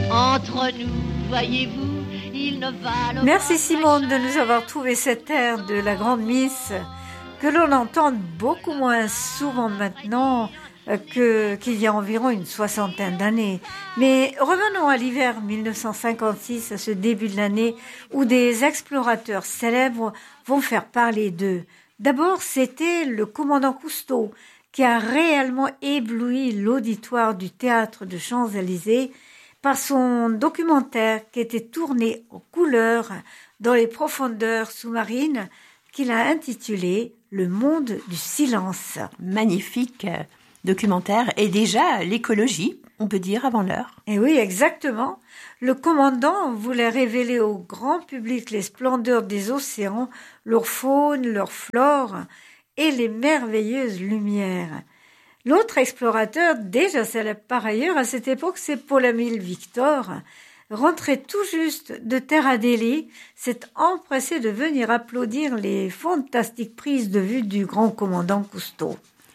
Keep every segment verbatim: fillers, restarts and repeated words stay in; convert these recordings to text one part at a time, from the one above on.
Entre nous, voyez-vous, il ne va... Merci Simone de nous avoir trouvé cet air de la Grande Miss que l'on entend beaucoup moins souvent maintenant que, qu'il y a environ une soixantaine d'années. Mais revenons à l'hiver mille neuf cent cinquante-six, à ce début de l'année où des explorateurs célèbres vont faire parler d'eux. D'abord, c'était le commandant Cousteau qui a réellement ébloui l'auditoire du théâtre de Champs-Élysées par son documentaire qui était tourné en couleur dans les profondeurs sous-marines qu'il a intitulé « Le monde du silence ». Magnifique documentaire et déjà l'écologie, on peut dire, avant l'heure. Et oui, exactement. Le commandant voulait révéler au grand public les splendeurs des océans, leur faune, leur flore et les merveilleuses lumières. L'autre explorateur, déjà célèbre par ailleurs à cette époque, c'est Paul-Émile Victor, rentré tout juste de Terre Adélie, s'est empressé de venir applaudir les fantastiques prises de vue du grand commandant Cousteau.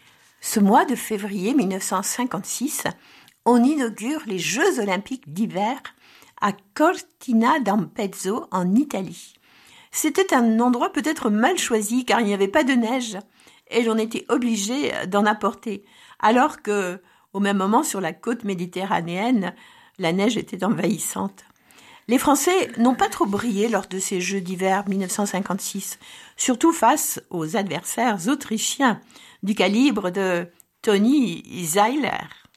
Ce mois de février mille neuf cent cinquante-six, on inaugure les Jeux olympiques d'hiver à Cortina d'Ampezzo en Italie. C'était un endroit peut-être mal choisi car il n'y avait pas de neige et l'on était obligé d'en apporter, alors que, au même moment, sur la côte méditerranéenne, la neige était envahissante. Les Français n'ont pas trop brillé lors de ces Jeux d'hiver mille neuf cent cinquante-six, surtout face aux adversaires autrichiens du calibre de Toni Seiler.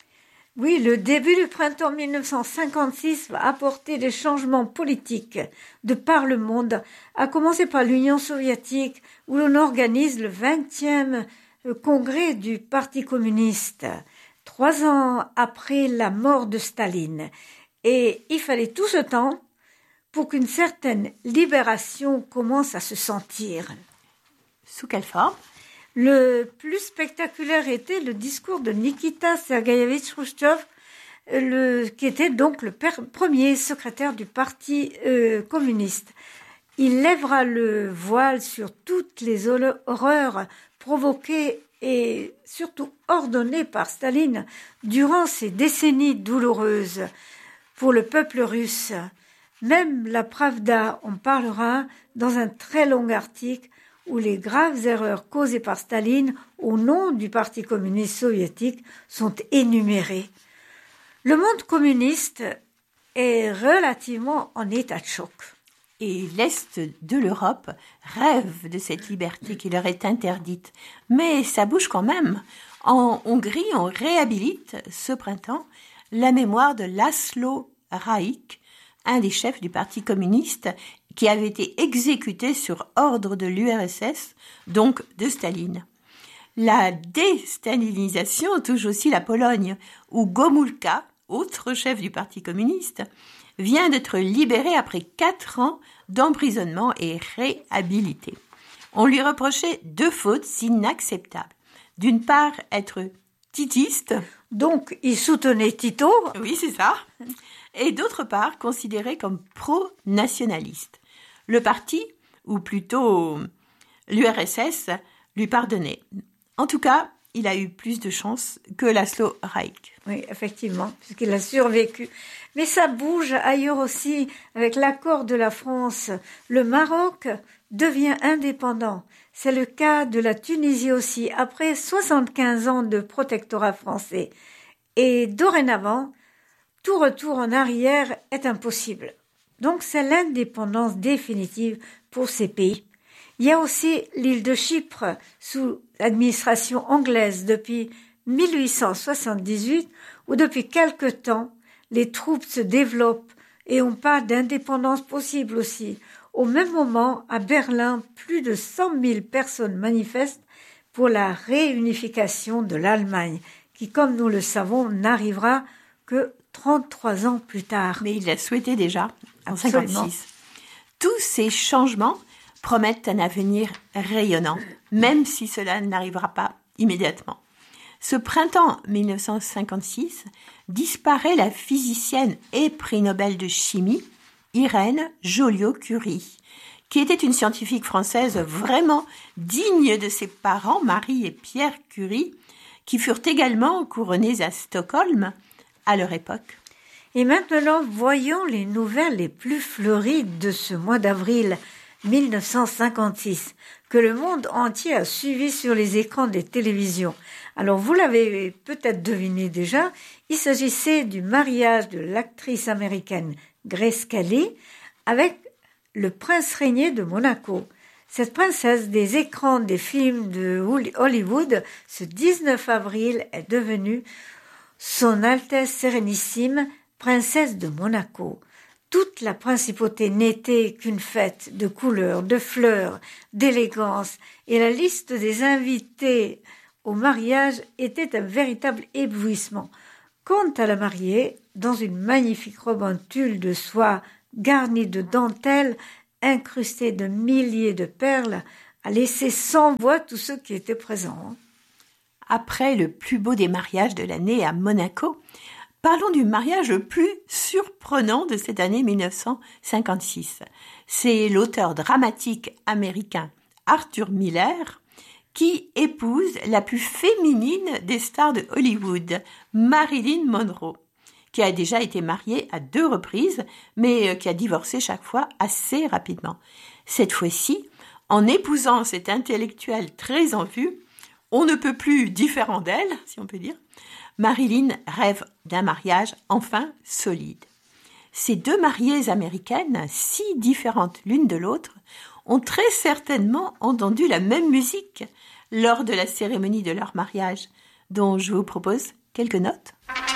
Oui, le début du printemps mille neuf cent cinquante-six va apporter des changements politiques de par le monde, à commencer par l'Union soviétique, où l'on organise le vingtième congrès du Parti communiste, trois ans après la mort de Staline. Et il fallait tout ce temps pour qu'une certaine libération commence à se sentir. Sous quelle forme ? Le plus spectaculaire était le discours de Nikita Sergueïevitch Khrouchtchev, le, qui était donc le per, premier secrétaire du Parti euh, communiste. Il lèvera le voile sur toutes les horreurs provoquées et surtout ordonnées par Staline durant ces décennies douloureuses pour le peuple russe. Même la Pravda en parlera dans un très long article où les graves erreurs causées par Staline au nom du Parti communiste soviétique sont énumérées. Le monde communiste est relativement en état de choc. Et l'Est de l'Europe rêve de cette liberté qui leur est interdite. Mais ça bouge quand même. En Hongrie, on réhabilite ce printemps la mémoire de László Rajk, un des chefs du Parti communiste, qui avait été exécuté sur ordre de l'U R S S, donc de Staline. La déstalinisation touche aussi la Pologne, où Gomulka, autre chef du Parti communiste, vient d'être libéré après quatre ans d'emprisonnement et réhabilité. On lui reprochait deux fautes inacceptables. D'une part, être titiste. Donc, il soutenait Tito. Oui, c'est ça. Et d'autre part, considéré comme pro-nationaliste. Le parti, ou plutôt l'U R S S, lui pardonnait. En tout cas, il a eu plus de chance que László Rajk. Oui, effectivement, puisqu'il a survécu. Mais ça bouge ailleurs aussi, avec l'accord de la France. Le Maroc devient indépendant. C'est le cas de la Tunisie aussi, après soixante-quinze ans de protectorat français. Et dorénavant, tout retour en arrière est impossible. Donc c'est l'indépendance définitive pour ces pays. Il y a aussi l'île de Chypre, sous administration anglaise depuis mille huit cent soixante-dix-huit, où depuis quelque temps, les troupes se développent et on parle d'indépendance possible aussi. Au même moment, à Berlin, plus de cent mille personnes manifestent pour la réunification de l'Allemagne, qui, comme nous le savons, n'arrivera que trente-trois ans plus tard. Mais il l'a souhaité déjà, en cinquante-six. Tous ces changements promettent un avenir rayonnant, même si cela n'arrivera pas immédiatement. Ce printemps mille neuf cent cinquante-six disparaît la physicienne et prix Nobel de chimie Irène Joliot-Curie, qui était une scientifique française vraiment digne de ses parents Marie et Pierre Curie, qui furent également couronnés à Stockholm à leur époque. Et maintenant, voyons les nouvelles les plus fleuries de ce mois d'avril mille neuf cent cinquante-six, que le monde entier a suivi sur les écrans des télévisions. Alors, vous l'avez peut-être deviné déjà, il s'agissait du mariage de l'actrice américaine Grace Kelly avec le prince régné de Monaco. Cette princesse des écrans des films de Hollywood, ce dix-neuf avril, est devenue Son Altesse Sérénissime, princesse de Monaco. Toute la principauté n'était qu'une fête de couleurs, de fleurs, d'élégance, et la liste des invités au mariage était un véritable éblouissement. Quant à la mariée, dans une magnifique robe en tulle de soie garnie de dentelles, incrustée de milliers de perles, a laissé sans voix tous ceux qui étaient présents. Après le plus beau des mariages de l'année à Monaco, parlons du mariage le plus surprenant de cette année mille neuf cent cinquante-six. C'est l'auteur dramatique américain Arthur Miller qui épouse la plus féminine des stars de Hollywood, Marilyn Monroe, qui a déjà été mariée à deux reprises, mais qui a divorcé chaque fois assez rapidement. Cette fois-ci, en épousant cet intellectuel très en vue, on ne peut plus différent d'elle, si on peut dire, Marilyn rêve d'un mariage enfin solide. Ces deux mariées américaines, si différentes l'une de l'autre, ont très certainement entendu la même musique lors de la cérémonie de leur mariage, dont je vous propose quelques notes.